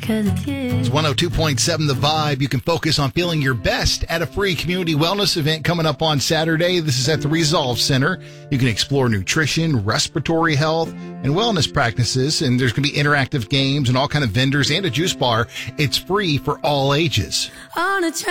'cause it's you. It's 102.7 The Vibe. You can focus on feeling your best at a free community wellness event coming up on Saturday. This is at the Resolve Center. You can explore nutrition, respiratory health, and wellness practices. And there's going to be interactive games and all kind of vendors and a juice bar. It's free for all ages. On a